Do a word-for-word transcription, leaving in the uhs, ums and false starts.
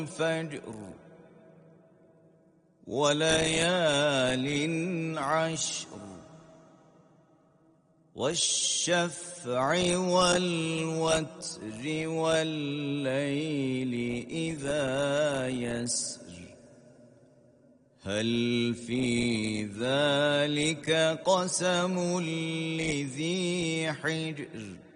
الفجر وليال عشر والشفع والوتر والليل إذا يسر هل في ذلك قسم لذي حجر